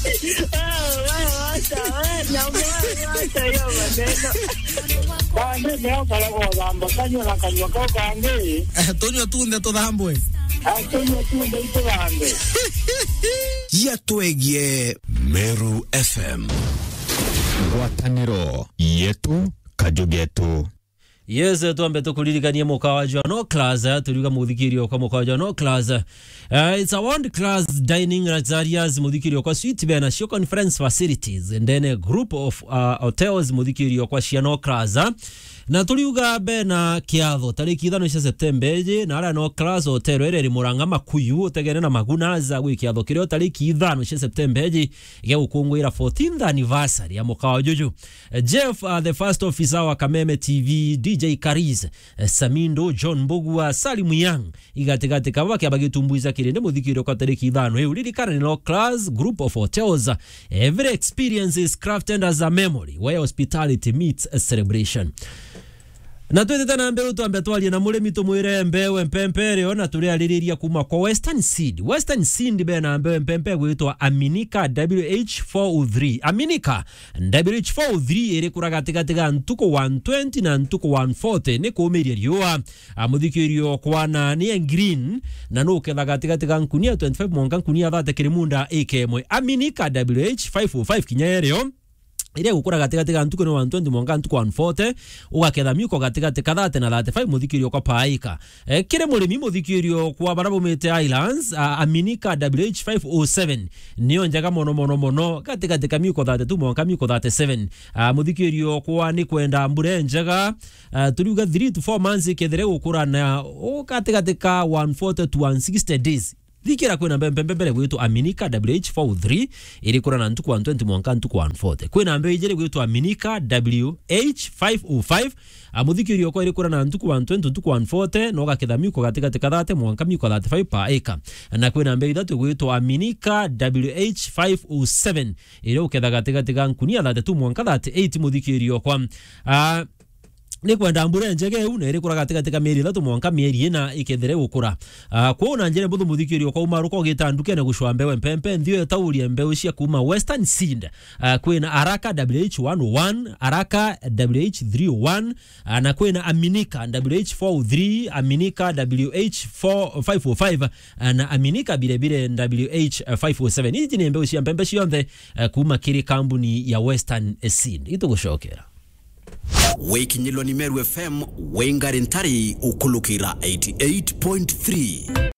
Tonyo tunde tudhambwe. Yatwegie Meru FM. Ngwataniro yetu kajugetu. Yes, tuambe tukulirikanie mukawajo no class tuliga muthikirio kwa mukawajo no class. It's a world class dining luxurious muthikirio kwa suite bena show conference facilities and then a group of hotels muthikirio kwa no class. Na tuliuga bena kiatho tariki 5 September na ara no class hotel ere Muranga Makuyu tegene na maguna za gwikiatho kirio tariki 5 September ge gukungwira 14th anniversary ya mukawajo. Jeff the first officer wa Kameme TV, DJ Kariz, Samindo, John Bogua, Salim Young, igategate kaba kyabagitumbuiza kirende muthikiro kwa tariki 5 eulirikana no class group of hotels. Every experience is crafted as a memory where hospitality meets a celebration. Na twete na mbere tuambe twalie na muremi tumwire mbewe mpempere ona turi aliriria kuma kwa Western Seed be na mbewe mpempe gwitwa Aminika WH403. Aminika WH403 iri kuragatigatiga ntuko 120 na ntuko 140 ni kumiria riwa amuthikirio kwa na ni green na no kethagatigatiga nkunia 25 monga nkunia thate kirimunda AK1 Aminika WH505 kinyerio ire gukura gatigatiga ntuko no 120 monga ntuko 140 ugaketha miuko gatigatiga thate na 35 muthikirio kwa paika kire murimi muthikirio kwa barabumete Islands Aminika WH507 niyo njaga mono gatigatiga miuko 32 monga miuko 37 muthikirio kwa ni kwenda mbure njaga tuliuga 3 to 4 months kethere gukura na gatigatiga 140 to 160 days Dikira kwena mbembele gwitu Aminika WH43 iri kura na ntuku 120 monka ntuku 140. Kwena mbe ijere gwitu Aminika WH505 amuthikirio kwa iri kura na ntuku 120 ntuku 140 noga kethamiko katika tekadate monka miko 35 pa eka. Na kwena mbe idatu gwitu Aminika WH507 iri uketha katika nkunia 32 monka 38 muthikirio kwa ni kwenda mbure njege una iri kura katika meri 3 monka meri ina ikethere gukura kuona njere mbuthu muthikirio kwa umaruko gitanduke na gushwa mbewe mpempe ndio taulie mbewe cia kuma Western Seed kwena Araka WH101 Araka WH301 na kwena Aminika WH43 Aminika WH505 na Aminika bile WH507 hizi ni mbewe cia mpempe cionthe kuma kiri kambuni ya Western Seed itugushokera Waking Meru FM Wengarentari ukulukira 88.3